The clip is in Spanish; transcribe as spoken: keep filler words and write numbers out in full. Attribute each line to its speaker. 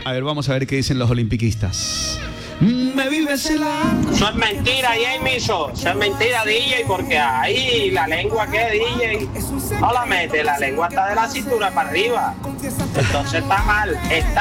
Speaker 1: A ver, vamos a ver qué dicen los olimpiquistas. Me vives el alma.
Speaker 2: Eso es mentira, Jamiso. Eso es mentira, D J, porque ahí la lengua que D J no la mete, la lengua está de la cintura para arriba. Entonces está mal. Está